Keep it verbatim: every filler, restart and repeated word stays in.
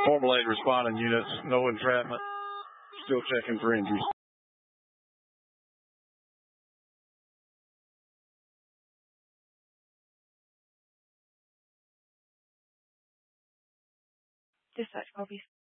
Formal aid responding units, no entrapment. Still checking for injuries. Dispatch, copy.